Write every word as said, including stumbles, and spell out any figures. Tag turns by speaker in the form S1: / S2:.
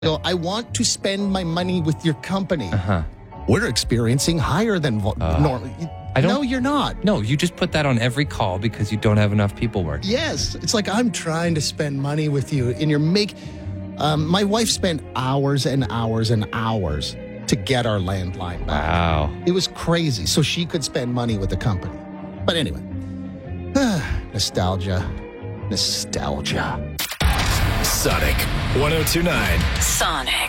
S1: go, I want to spend my money with your company.
S2: Uh-huh.
S1: We're experiencing higher than vo-
S2: Uh,
S1: normal.
S2: I don't-
S1: No, you're not.
S2: No, you just put that on every call because you don't have enough people working.
S1: Yes. It's like, I'm trying to spend money with you, and you're make. Um, my wife spent hours and hours and hours to get our landline back.
S2: Wow.
S1: It was crazy. So she could spend money with the company. But anyway, nostalgia. Nostalgia.
S3: Sonic one oh two nine.
S4: Sonic.